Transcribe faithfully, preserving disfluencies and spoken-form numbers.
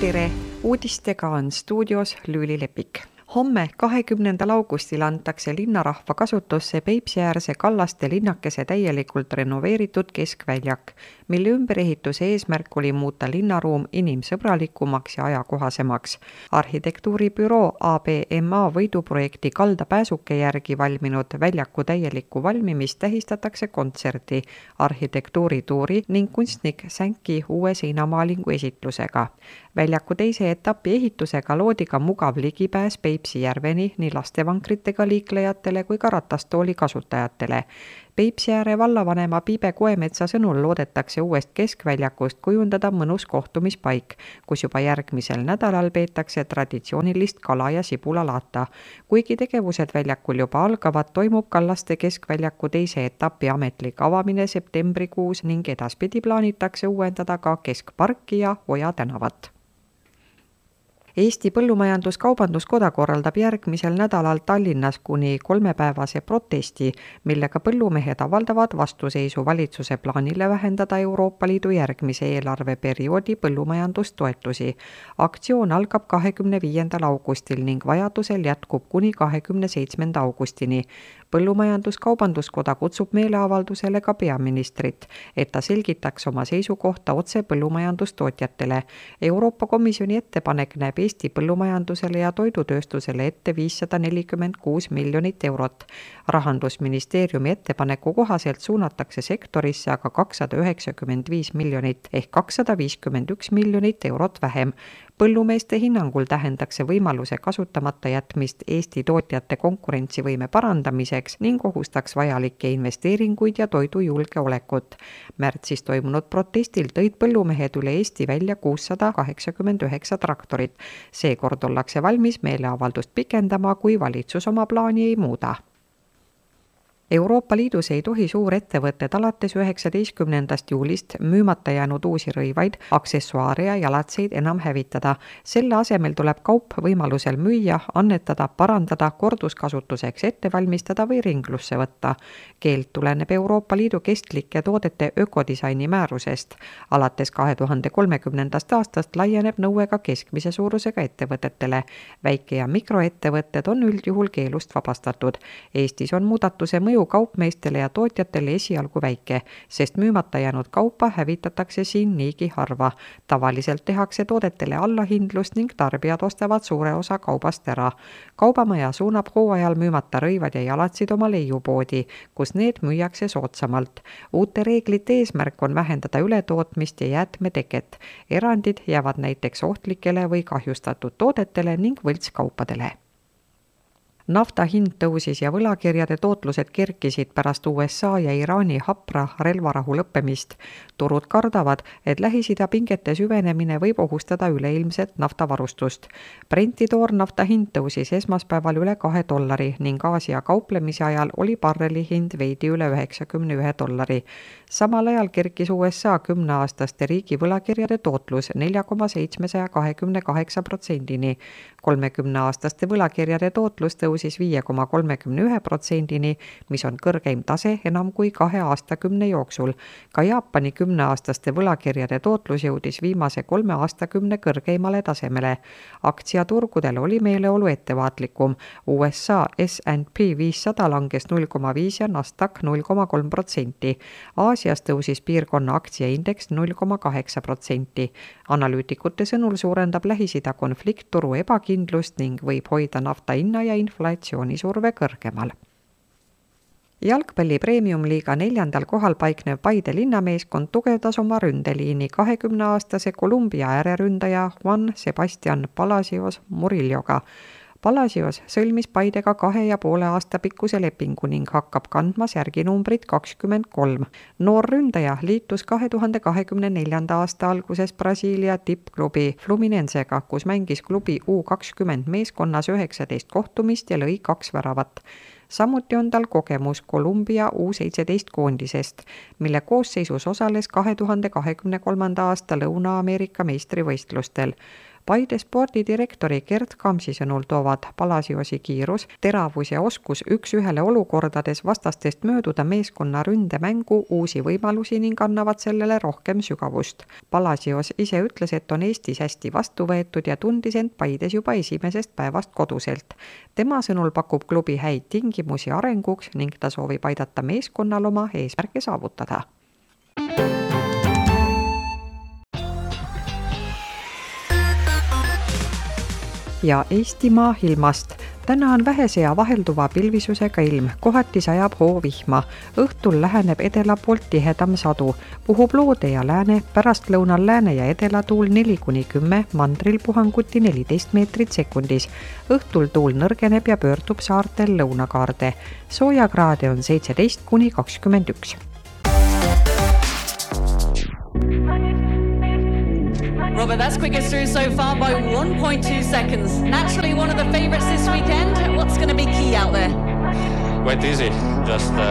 tere, uudistega on stuudios Lüüli Lepik. Homme kahekümnendal augustil antakse linnarahva kasutusse Peipsiäärse Kallaste linnakese täielikult renoveeritud keskväljak, mille ümberehituse eesmärk oli muuta linnaruum inimsõbralikumaks ja ajakohasemaks. Arhitektuuribüroo A B M A võiduprojekti kaldapääsuke järgi valminud väljaku täielikku valmimist tähistatakse kontserti, arhitektuurituuri ning kunstnik Sänki uue seinamaalingu esitlusega. Väljaku teise etapi ehitusega loodi ka mugav ligipääs Peipsi järveni nii lastevankritega liiklejatele kui ka ratastooli kasutajatele. Peipsiääre vallavanema Piibe Koemetsa sõnul loodetakse uuest keskväljakust kujundada mõnus kohtumispaik, kus juba järgmisel nädalal peetakse traditsioonilist kala- ja sibulalaata. Kuigi tegevused väljakul juba algavad, toimub Kallaste keskväljaku teise etapi ametlik avamine septembrikuus ning edaspidi plaanitakse uuendada ka keskparki ja Oja tänavat. Eesti Põllumajandus-Kaubanduskoda korraldab järgmisel nädalal Tallinnas kuni kolmepäevase protesti, millega põllumehed avaldavad vastuseisu valitsuse plaanile vähendada Euroopa Liidu järgmise eelarveperioodi põllumajandustoetusi. Aktsioon algab kahekümne viiendal augustil ning vajadusel jätkub kuni kahekümne seitsmenda augustini. Põllumajandus-Kaubanduskoda kutsub meeleavaldusele ka peaministrit, et ta selgitaks oma seisukohta otse põllumajandustootjatele. Euroopa Komisjoni ettepanek näeb Eesti põllumajandusele ja toidutööstusele ette viissada nelikümmend kuus miljonit eurot. Rahandusministeeriumi ettepaneku kohaselt suunatakse sektorisse aga kakssada üheksakümmend viis miljonit ehk kakssada viiskümmend üks miljonit eurot vähem. Põllumeeste hinnangul tähendaks see võimaluse kasutamata jätmist Eesti tootjate konkurentsivõime parandamiseks ning ohustaks vajalikke investeeringuid ja toidujulgeolekut. Märtsis toimunud protestil tõid põllumehed üle Eesti välja kuussada kaheksakümmend üheksa traktorit. Seekord ollakse valmis meeleavaldust pikendama, kui valitsus oma plaani ei muuda. Euroopa Liidus ei tohi suurettevõtted alates üheksateistkümnendast juulist müümata jäänud uusi rõivaid, aksessuaare ja jalatseid enam hävitada. Selle asemel tuleb kaup võimalusel müüa, annetada, parandada, korduskasutuseks ette valmistada või ringlusse võtta. Keeld tuleneb Euroopa Liidu kestlike toodete ökodisaini määrusest. Alates kahe tuhande kolmekümnendast aastast laieneb nõue ka keskmise suurusega ettevõtetele. Väike- ja mikroettevõtted on üldjuhul keelust vabastatud. Eestis on muudatuse mõju kaupmeestele ja tootjatele esialgu väike, sest müümata jäänud kaupa hävitatakse siin niigi harva. Tavaliselt tehakse toodetele allahindlust ning tarbijad ostavad suure osa kaubast ära. Kaubamaja suunab hooajal müümata rõivad ja jalatsid oma leiupoodi, kus need müüakse soodsamalt. Uute reeglite eesmärk on vähendada ületootmist ja jäätmeteket. Erandid jäävad näiteks ohtlikele või kahjustatud toodetele ning võltskaupadele. Nafta hind tõusis ja võlakirjade tootlused kerkisid pärast U S A ja Iraani hapra relvarahu lõppemist. Turud kardavad, et Lähis-Ida pingete süvenemine võib ohustada üleilmset naftavarustust. Brenti toornafta hind tõusis esmaspäeval üle kahe dollari ning Aasia kauplemise ajal oli barreli hind veidi üle üheksakümne ühe dollari. Samal ajal kerkis U S A kümneaastaste riigi võlakirjade tootlus nelja koma seitsmesaja kahekümne kaheksa protsendini. kolmekümneaastaste võlakirjade tootlus tõusis viie koma kolmekümne ühe protsendini, mis on kõrgeim tase enam kui kahe aastakümne jooksul. Ka Jaapani kümneaastaste võlakirjade tootlus jõudis viimase kolme aastakümne kõrgeimale tasemele. Aktsiaturgudel oli meeleolu ettevaatlikum. U S A S and P viissada langes null koma viis ja Nasdaq null koma kolm protsenti. Aasias tõusis piirkonna aktsiaindeks null koma kaheksa protsenti. Analüütikute sõnul suurendab Lähis-Ida konflikt turu ebakindlust ning võib hoida nafta hinna ja inflatsioonisurve kõrgemal. Jalgpalli premium-liiga neljandal kohal paiknev Paide linnameeskond tugevdas oma ründeliini kahekümneaastase Kolumbia ääreründaja Juan Sebastian Palacios Murilloga. Palacios sõlmis Paidega kahe ja poole aasta pikkuse lepingu ning hakkab kandma särginumbrit kakskümmend kolm. Noor ründaja liitus kahe tuhande kahekümne neljanda aasta alguses Brasiilia tippklubi Fluminensega, kus mängis klubi U kakskümmend meeskonnas üheksateist kohtumist ja lõi kaks väravat. Samuti on tal kogemus Kolumbia U seitseteist koondisest, mille koosseisus osales kahe tuhande kahekümne kolmanda aasta Lõuna-Ameerika meistrivõistlustel. Paide spordidirektori Gert Kamsi sõnul toovad Palasjosi kiirus, teravus ja oskus üks-ühele olukordades vastastest mööduda meeskonna ründemängu uusi võimalusi ning annavad sellele rohkem sügavust. Palasjos ise ütles, et on Eestis hästi vastu võetud ja tundis end Paides juba esimesest päevast koduselt. Tema sõnul pakub klubi häid tingimusi arenguks ning ta soovib aidata meeskonnal oma eesmärke saavutada. Ja Eestimaa ilmast. Täna on vähese ja vahelduva pilvisusega ilm, kohati sajab hoovihma. Õhtul läheneb edela poolt tihedam sadu. Puhub loode ja lääne, pärastlõunal lääne ja edela tuul neli kuni kümme, mandril puhanguti neliteist meetrit sekundis. Õhtul tuul nõrgeneb ja pöördub saartel lõunakaarde. Soojakraade on seitseteist kuni kakskümmend üks. Robert, that's quickest through so far by one point two seconds. Naturally one of the favourites this weekend. What's going to be key out there? Went easy. Just uh,